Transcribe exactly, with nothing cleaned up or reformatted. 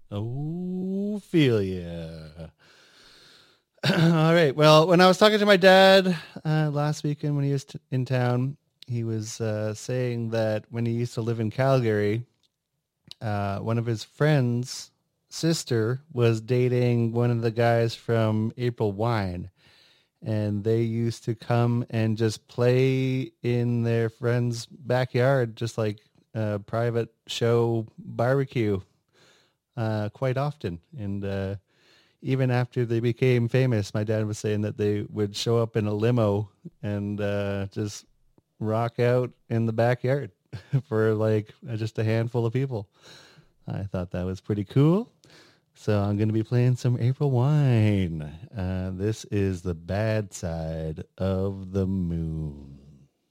Ophelia. All right. Well, when I was talking to my dad uh, last weekend when he was t- in town, he was uh, saying that when he used to live in Calgary, uh, one of his friends' sister was dating one of the guys from April Wine. And they used to come and just play in their friend's backyard, just like a private show barbecue uh, quite often. And uh, even after they became famous, my dad was saying that they would show up in a limo and uh, just rock out in the backyard for like just a handful of people. I thought that was pretty cool. So I'm going to be playing some April Wine. Uh, this is The Bad Side of the Moon.